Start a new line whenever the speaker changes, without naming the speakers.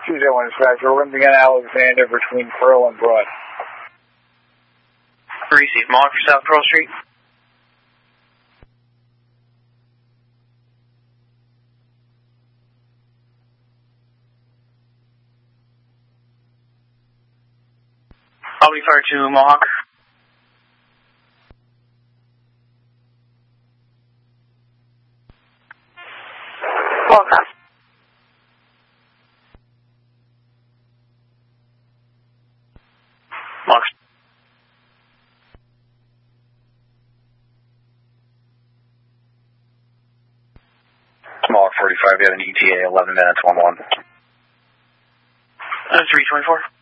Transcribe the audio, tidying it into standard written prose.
Tuesday, one dispatcher. We're going to begin Alexander between Pearl and Broad.
Receive Mohawk for South Pearl Street. I'll be fired to Mohawk.
Mohawk.
Mohawk.
Mohawk 45, you have an ETA 11 minutes, 1-1.
324.